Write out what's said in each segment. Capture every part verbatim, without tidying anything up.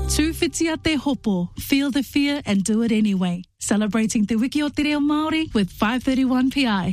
Tūwhitia te hopo, feel the fear and do it anyway. Celebrating Te Wiki o Te Reo Māori with five thirty-one P I.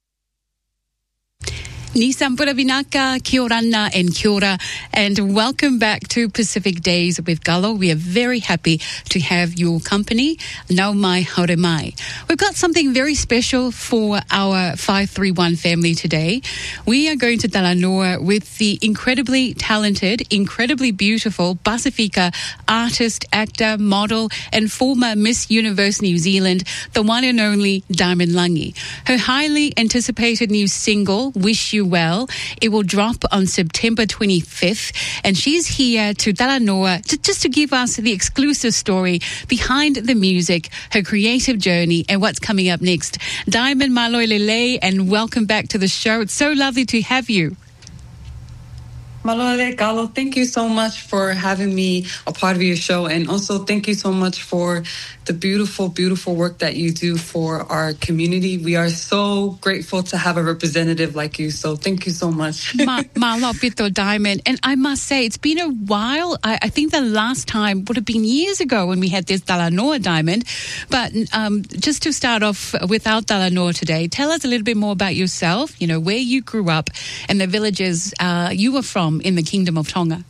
Ni Sampura Vinaka, kia orana and kia ora, and welcome back to Pacific Days with Galo. We are very happy to have your company. Nau mai, haere mai. We've got something very special for our five three one family today. We are going to Talanoa with the incredibly talented, incredibly beautiful Pasifika artist, actor, model, and former Miss Universe New Zealand, the one and only Diamond Langi. Her highly anticipated new single, Wish You Well, it will drop on September twenty-fifth, and she's here to Talanoa to, just to give us the exclusive story behind the music, her creative journey, and what's coming up next. Diamond Maloi Lele, and welcome back to the show. It's so lovely to have you. Malole Galo, thank you so much for having me a part of your show, and also thank you so much for the beautiful, beautiful work that you do for our community. We are so grateful to have a representative like you, so thank you so much. Ma, ma pito Diamond, and I must say, it's been a while. I, I think the last time would have been years ago when we had this Talanoa Diamond, but um, just to start off without Talanoa today, tell us a little bit more about yourself, you know, where you grew up and the villages uh, you were from in the Kingdom of Tonga.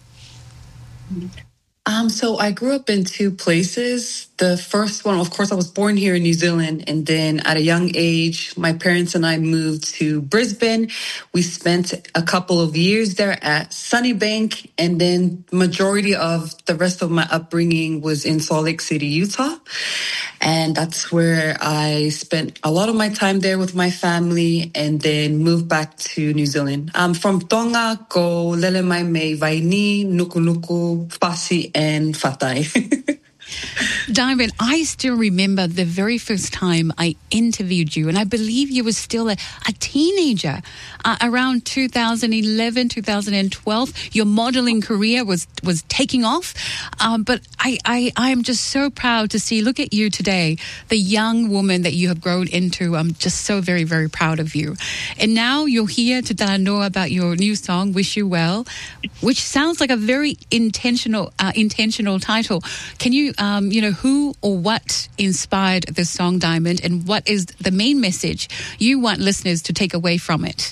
Um, so I grew up in two places. The first one, of course, I was born here in New Zealand, and then at a young age, my parents and I moved to Brisbane. We spent a couple of years there at Sunnybank, and then majority of the rest of my upbringing was in Salt Lake City, Utah. And that's where I spent a lot of my time there with my family, and then moved back to New Zealand. I'm from Tonga, ko lele mai me Vaini, Nuku Nuku, Pasi, and Fatai. Diamond, I still remember the very first time I interviewed you, and I believe you were still a, a teenager, uh, around two thousand eleven, two thousand twelve. Your modeling career was, was taking off, um, but I, I, I am just so proud to see, look at you today, the young woman that you have grown into. I'm just so very, very proud of you. And now you're here to Talanoa about your new song, Wish You Well, which sounds like a very intentional, uh, intentional title. Can you, um, you know, who or what inspired this song, Diamond, and what is the main message you want listeners to take away from it?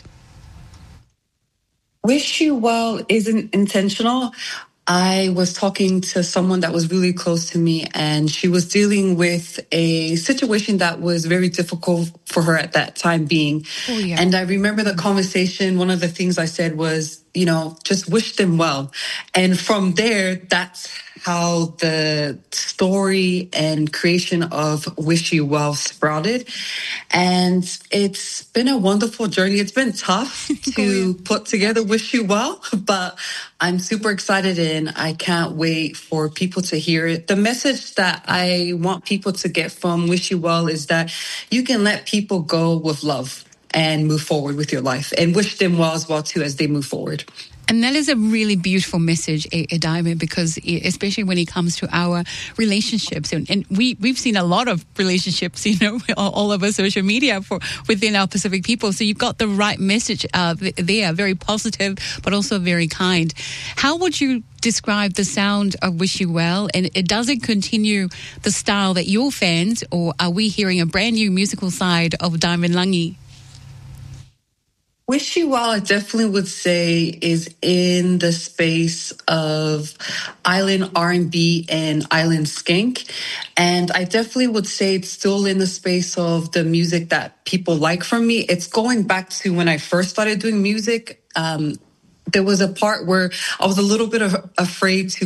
Wish You Well isn't intentional. I was talking to someone that was really close to me, and she was dealing with a situation that was very difficult for her at that time being. Oh, yeah. And I remember the conversation. One of the things I said was, you know, just wish them well. And from there, that's how the story and creation of Wish You Well sprouted. And it's been a wonderful journey. It's been tough to put together Wish You Well, but I'm super excited and I can't wait for people to hear it. The message that I want people to get from Wish You Well is that you can let people go with love and move forward with your life, and wish them well as well too as they move forward. And that is a really beautiful message, a, a Diamond, because especially when it comes to our relationships, and, and we, we've seen a lot of relationships, you know, all, all over social media for within our Pacific people. So you've got the right message uh, there, very positive, but also very kind. How would you describe the sound of Wish You Well? And it does it continue the style that your fans, or are we hearing a brand new musical side of Diamond Langi? Wish You Well, I definitely would say, is in the space of island R and B and island skank. And I definitely would say it's still in the space of the music that people like from me. It's going back to when I first started doing music. Um, there was a part where I was a little bit of, afraid to